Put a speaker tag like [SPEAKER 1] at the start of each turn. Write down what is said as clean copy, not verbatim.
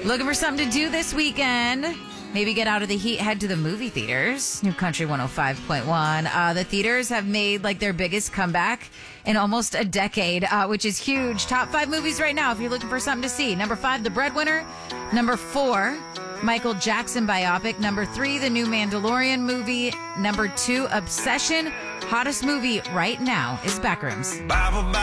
[SPEAKER 1] Looking for something to do this weekend? Maybe get out of the heat, head to the movie theaters. New Country 105.1. The theaters have made like their biggest comeback in almost a decade, which is huge. Top 5 movies right now if you're looking for something to see. Number 5, The Breadwinner. Number 4, Michael Jackson biopic. Number 3, the new Mandalorian movie. Number 2, Obsession. Hottest movie right now is Backrooms.
[SPEAKER 2] Bye, bye, bye.